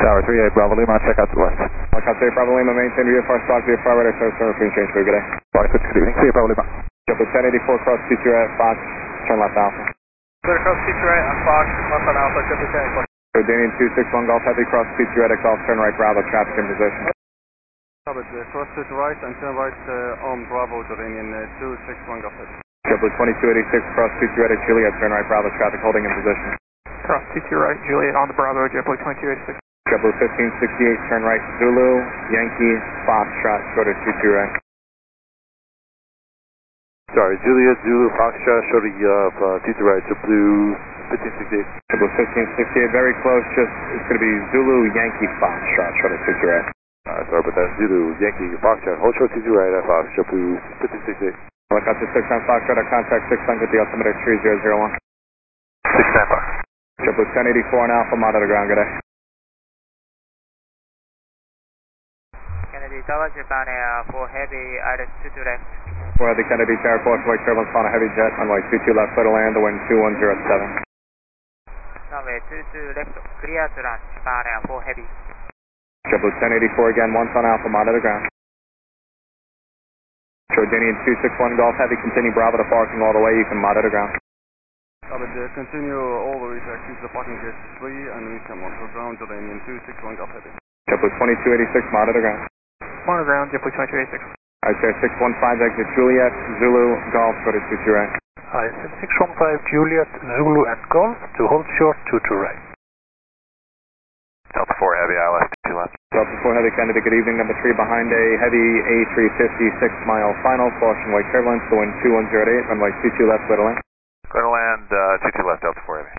Tower 38, Bravo Lima, check out to the west. Foxtrot 3, Bravo Lima, maintain VFR stock, VFR radar, service number, green change, good day. Fox, good evening, clear, Bravo Lima. JetBlue 1084, cross T2 right, Fox, turn left Alpha. Clear cross T2 right on Fox, left on Alpha, JetBlue 1084. Jordanian 261 Golf Heavy, cross T2 right, Golf, turn right, Bravo, traffic in position. Cross T2 right and turn right on Bravo, Jordanian 261 Golf Heavy. JetBlue 2286, cross T2 right, Juliet, turn right, Bravo, traffic holding in position. Cross T2 right, Juliet on the Bravo, JetBlue 2286. JetBlue 1568, turn right, Zulu, Yankee, Foxtrot, short of 22 right. Sorry, Juliet, Zulu, Foxtrot, short of 22 right, JetBlue 1568. JetBlue 1568, very close, just, it's going to be Zulu, Yankee, Foxtrot, short of 22 right. Sorry about that, Zulu, Yankee, Foxtrot, hold short 22 right at Fox, JetBlue 1568. Look out to 69 Foxtrot, our contact 69 with the altimeter 3001. 69 Fox. JetBlue 1084 on Alpha, monitor ground, good day. Kennedy Tower, Japan Air 4 Heavy, ILS 22 left. We're at the Kennedy Tower, Force White turbulence on a heavy jet, runway 22 left, clear to land, the wind 2107. Runway 22 left, clear to land, Japan Air 4 Heavy. JetBlue 1084 again, once on Alpha, monitor ground. Jordanian 261 Golf Heavy, continue Bravo to parking all the way, you can monitor ground. Continue all the way to exit the parking gate 3 and we can monitor ground, Jordanian 261 Golf Heavy. JetBlue 2286, monitor ground. Monitor ground, JetBlue 2286. ICR 615, exit Juliet, Zulu, Golf, short of 22 right. ISM 615, Juliet, Zulu and Golf, to hold short 22 right. Delta 4 Heavy, ILS 2 left. Delta 4 Heavy, Kennedy, good evening, number 3 behind a heavy A350 6-mile final, caution white turbulence, the wind 2108, runway 22 left, clear to land. Clear to land, 22 left, Delta 4 Heavy.